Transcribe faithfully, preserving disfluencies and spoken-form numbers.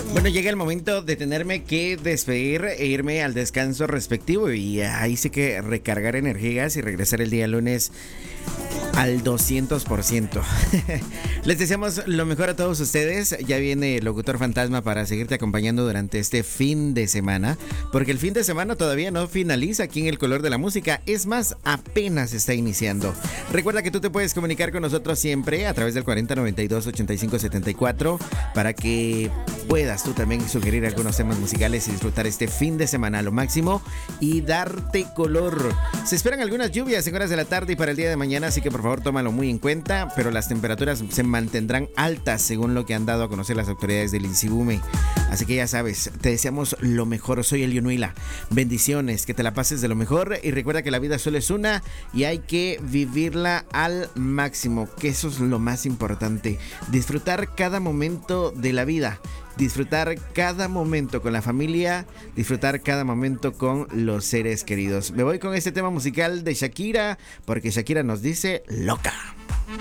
Bueno, llega el momento de tenerme que despedir e irme al descanso respectivo y ahí sí que recargar energías y regresar el día lunes al doscientos por ciento. Les deseamos lo mejor a todos ustedes. Ya viene el locutor fantasma para seguirte acompañando durante este fin de semana, porque el fin de semana todavía no finaliza aquí en El Color de la Música. Es más, apenas está iniciando. Recuerda que tú te puedes comunicar con nosotros siempre a través del cuarenta noventa y dos ochenta y cinco setenta y cuatro para que puedas tú también sugerir algunos temas musicales y disfrutar este fin de semana a lo máximo y darte color. Se esperan algunas lluvias en horas de la tarde y para el día de mañana, así que por favor tómalo muy en cuenta, pero las temperaturas se mantendrán altas según lo que han dado a conocer las autoridades del INSIBUME. Así que ya sabes, te deseamos lo mejor. Soy Elio Nuila. Bendiciones, que te la pases de lo mejor y recuerda que la vida solo es una y hay que vivirla al máximo, que eso es lo más importante. Disfrutar cada momento de la vida. Disfrutar cada momento con la familia, disfrutar cada momento con los seres queridos. Me voy con este tema musical de Shakira, porque Shakira nos dice loca.